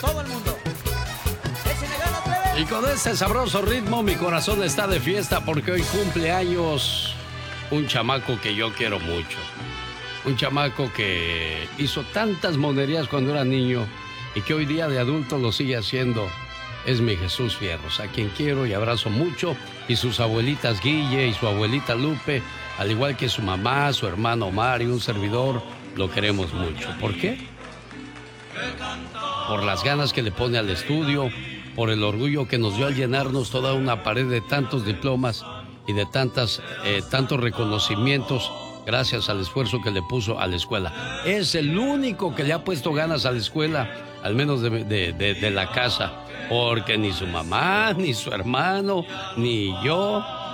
todo el mundo. ¡Échale ganas, plebe! Y con este sabroso ritmo mi corazón está de fiesta porque hoy cumple años un chamaco que yo quiero mucho. Un chamaco que hizo tantas monerías cuando era niño y que hoy día de adulto lo sigue haciendo. Es mi Jesús Fierros, a quien quiero y abrazo mucho, y sus abuelitas Guille y su abuelita Lupe, al igual que su mamá, su hermano Omar y un servidor, lo queremos mucho. ¿Por qué? Por las ganas que le pone al estudio, por el orgullo que nos dio al llenarnos toda una pared de tantos diplomas y de tantos reconocimientos gracias al esfuerzo que le puso a la escuela. Es el único que le ha puesto ganas a la escuela, al menos de la casa, porque ni su mamá, ni su hermano, ni yo